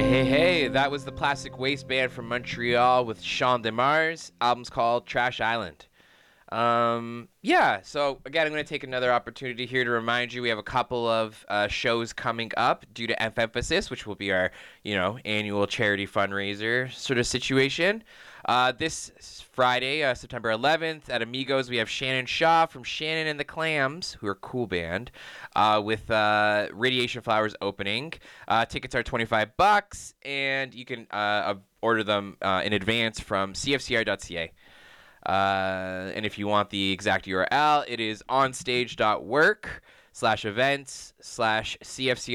Hey, that was the Plastic Waste Band from Montreal with Sean DeMars. Album's called Trash Island. So again, I'm going to take another opportunity here to remind you we have a couple of shows coming up due to Emphasis, which will be our, annual charity fundraiser sort of situation. This Friday, September 11th, at Amigos, we have Shannon Shaw from Shannon and the Clams, who are a cool band, with Radiation Flowers opening. Tickets are $25, and you can order them in advance from cfcr.ca. And if you want the exact URL, it is onstage.work/events/CFCR